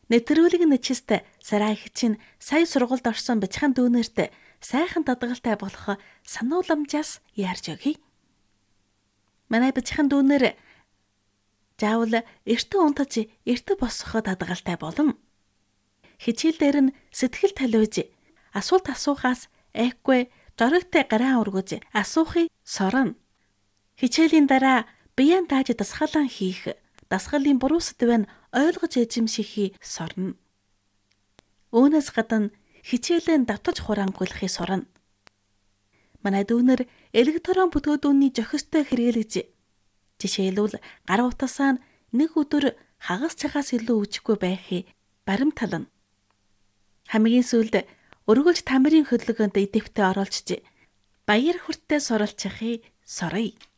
Нэвтрүүлэг нэчист Сарай их чинь сая сургуульд орсон бяцхан дүүнерт сайхан дадгалтай болох санууламжаас яарч өгье. Манай бяцхан дүүнер заавал эртөө унтаж эртөө босох дадгалтай болно. Хичээл дээр нь сэтгэл талвиж асуулт асуухаас айхгүй зоригтой гараа өргөж асуухыг сорно. Хичээлийн дараа биеэн тааж дасгалан хийх, дасгалын буруу сэдвээ ойлгож эзэмшихийг сорно. Үүнээс гадна хичээлээ давтаж хураангуйлахыг сорно. Манай дүүнер электрон бүтээгдэхүүний зохистой хэрэглэж, жишээлбэл гар утасаа нэг өдөр хагас цагаас илүү үжихгүй байхыг баримтална. Хамгийн сүүлд өргөлж тамирын хөдөлгөөнд идэвхтэй оруулж баяр хүртээ суралцахыг соръё.